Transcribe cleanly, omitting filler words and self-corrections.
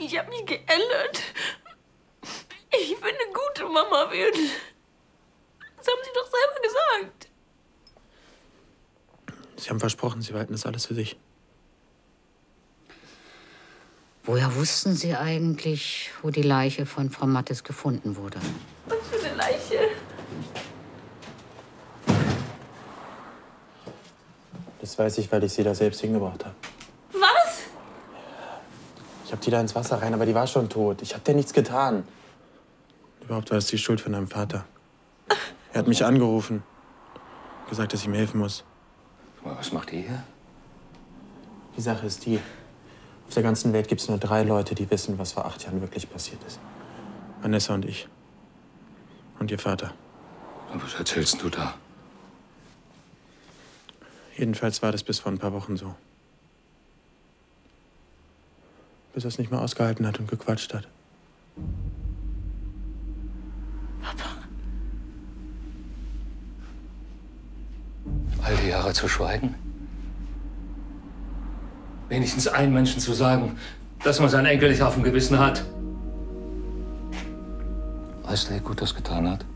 Ich habe mich geändert. Ich will eine gute Mama werden. Das haben Sie doch selber gesagt. Sie haben versprochen, Sie behalten das alles für sich. Woher wussten Sie eigentlich, wo die Leiche von Frau Mattes gefunden wurde? Was für eine Leiche? Das weiß ich, weil ich sie da selbst hingebracht habe. Was? Ich habe die da ins Wasser rein, aber die war schon tot. Ich habe dir nichts getan. Überhaupt war es die Schuld von deinem Vater. Er hat mich angerufen. Gesagt, dass ich ihm helfen muss. Was macht ihr hier? Die Sache ist die, auf der ganzen Welt gibt es nur 3 Leute, die wissen, was vor 8 Jahren wirklich passiert ist. Vanessa und ich. Und ihr Vater. Und was erzählst du da? Jedenfalls war das bis vor ein paar Wochen so. Bis er es nicht mehr ausgehalten hat und gequatscht hat. Papa. All die Jahre zu schweigen? Wenigstens einen Menschen zu sagen, dass man seinen Enkel nicht auf dem Gewissen hat. Weißt du, wie gut das getan hat?